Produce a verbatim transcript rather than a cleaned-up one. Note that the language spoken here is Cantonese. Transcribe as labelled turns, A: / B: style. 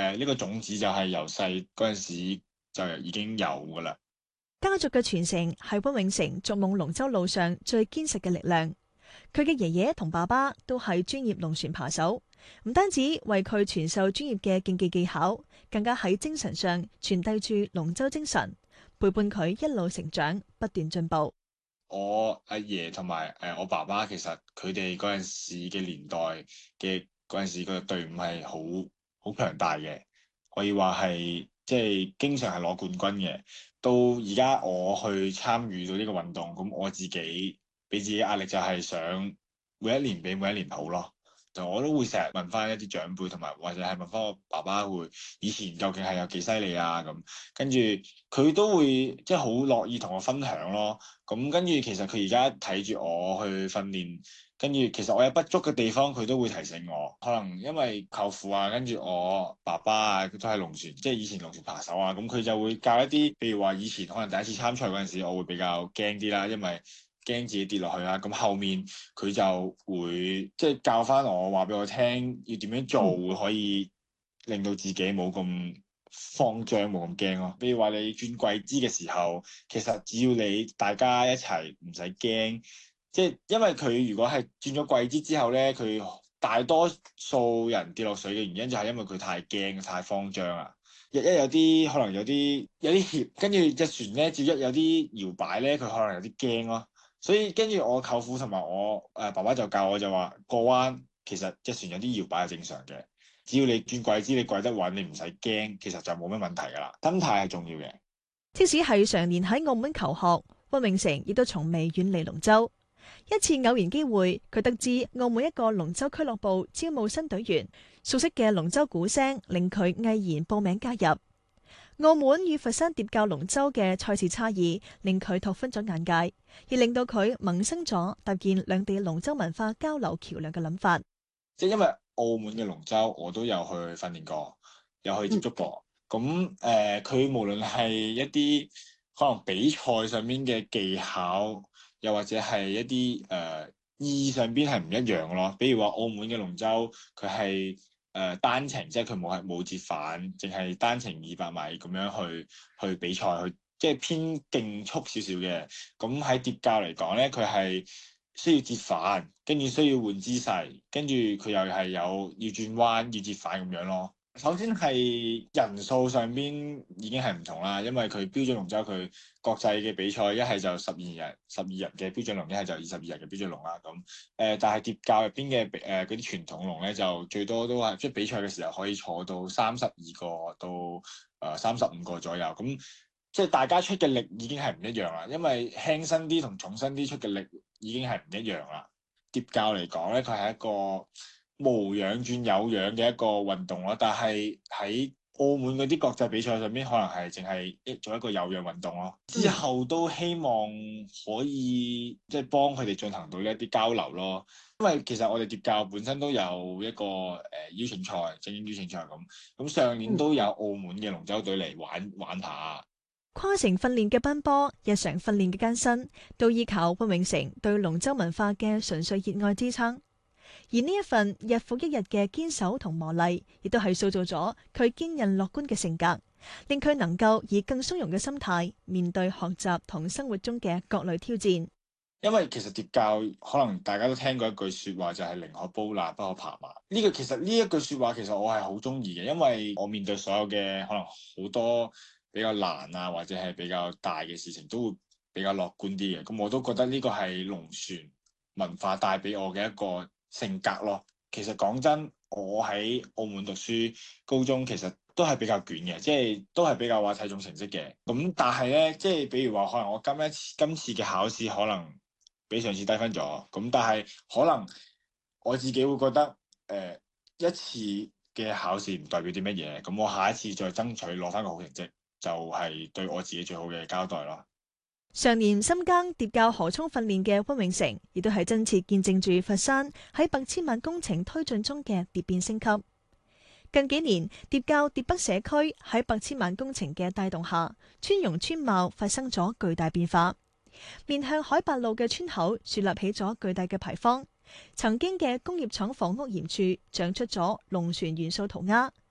A: 誒呢個種子就係由細嗰陣時就已經有噶啦。
B: 家族嘅傳承係溫永成逐夢龍舟路上最堅實嘅力量。佢嘅爺爺同爸爸都係專業龍船扒手，唔單止為佢傳授專業嘅競技技巧，更加喺精神上傳遞住龍舟精神，陪伴佢一路成長，不斷進步。
A: 我阿爺同埋誒我爸爸其實佢哋嗰陣時嘅年代嘅嗰陣時個隊伍係好好強大嘅，可以話係即係經常係攞冠軍嘅。到而家我去參與到呢個運動，咁我自己俾自己壓力就係想每一年比每一年好咯。就我都會成日問翻一啲長輩，同埋或者係問翻我爸爸會以前究竟係有幾犀利啊咁，跟住佢都會即係好樂意同我分享咯。咁跟住其實佢而家睇住我去訓練，跟住其實我有不足嘅地方，佢都會提醒我。可能因為舅父啊，跟住我爸爸啊，都係龍船，即係以前龍船扒手啊，咁佢就會教一啲，譬如話以前可能第一次參賽嗰陣時，我會比較驚啲啦，因為驚自己跌落去啦。咁後面佢就會即係教翻我，話俾我聽要點樣做，可以令到自己冇咁慌張，冇咁驚咯。比如話你轉跪姿嘅時候，其實只要你大家一齊唔使驚，即係因為佢如果係轉咗跪姿之後咧，佢大多數人跌落水嘅原因就係因為佢太驚、太慌張啦。一一有啲可能有啲有啲怯，跟住隻船咧，只要一有啲搖擺咧，佢可能有啲驚咯。所以跟住我舅父同埋我誒、呃、爸爸就教我就話過彎，其實隻船有啲搖擺係正常嘅。只要你轉跪姿，你跪得穩，你唔使驚，其實就冇乜問題噶啦。心態係重要嘅。
B: 即使係常年喺澳門求學，溫永成亦都從未遠離龍舟。一次偶然機會，佢得知澳門一個龍舟俱樂部招募新隊員，熟悉嘅龍舟鼓聲令佢毅然報名加入。澳門與佛山疊教龍舟嘅賽事差異，令佢拓寬咗眼界，亦令到佢萌生咗搭建兩地龍舟文化交流橋梁嘅諗法。
A: 即係因為澳門嘅龍舟，我都有去訓練過，有去接觸過。咁誒、嗯，佢、呃、無論係一啲可能比賽上面嘅技巧，又或者係一啲誒、呃、意義上邊係唔一樣咯。比如話澳門嘅龍舟，佢係誒單程，即係佢冇係冇折返，淨係單程二百米咁樣去去比賽，去即係偏競速少少嘅。咁喺疊教嚟講咧，佢係需要折返，跟住需要換姿勢，跟住佢又係有要轉彎、要折返咁樣咯。首先係人數上邊已經係唔同啦，因為佢標準龍舟佢國際嘅比賽一係就十二人、十二人嘅標準龍，一係就二十二人嘅標準龍啦。咁誒、呃，但係疊教入邊嘅誒嗰啲傳統龍咧，就最多都係即係比賽嘅時候可以坐到三十二個到誒三十五個左右。咁即係大家出嘅力已經係唔一樣啦，因為輕身啲同重身啲出嘅力已經係唔一樣啦。疊教嚟講咧，佢係一個無氧轉有氧嘅一個運動咯，但係喺澳門嗰啲國際比賽上邊，可能係淨係一做一個有氧運動咯。之後都希望可以即係幫佢哋進行到呢一啲交流咯，因為其實我哋疊教本身都有一個誒、呃、邀請賽、精英邀請賽咁，咁上年都有澳門嘅龍舟隊嚟玩玩下。
B: 跨城訓練嘅奔波，日常訓練嘅艱辛，都依靠溫永成對龍舟文化嘅純粹熱愛支撐。而呢一份日復一日嘅堅守同磨礪，亦都係塑造咗佢堅韌樂觀嘅性格，令佢能夠以更鬆容嘅心態面對學習同生活中嘅各類挑戰。
A: 因為其實疊教可能大家都聽過一句説話，就係寧可煲辣不可爬馬。呢個其實呢一句説話其實我係好中意嘅，因為我面對所有嘅可能好多比較難啊，或者係比較大嘅事情，都會比較樂觀啲嘅。咁我都覺得呢個係龍船文化帶俾我嘅一個性格咯。其實講真，我喺澳門讀書，高中其實都係比較卷嘅，即係都係比較話睇重成績嘅。咁但係咧，即係比如話，可能我今一次今次嘅考試可能比上次低分咗，咁但係可能我自己會覺得，誒、呃、一次嘅考試唔代表啲乜嘢，咁我下一次再爭取攞翻個好成績，就係、是、對我自己最好嘅交代咯。
B: 常年深耕疊教河涌訓練嘅溫永成，亦都係真切見證住佛山喺百千萬工程推進中嘅蝶變升級。近幾年，疊教疊北社區喺百千萬工程嘅帶動下，村容村貌發生咗巨大變化。面向海八路嘅村口樹立起咗巨大嘅牌坊，曾經嘅工業廠房屋檐處長出咗龍船元素塗鴉。